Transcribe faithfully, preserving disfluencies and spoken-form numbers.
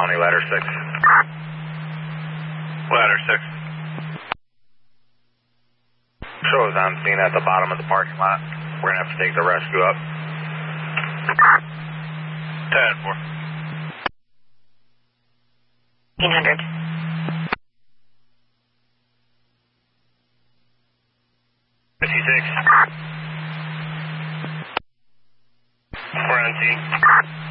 County, ladder six. Ladder six. Shows on scene at the bottom of the parking lot. We're going to have to take the rescue up. ten four. fifteen hundred. fifty-six. We're on scene.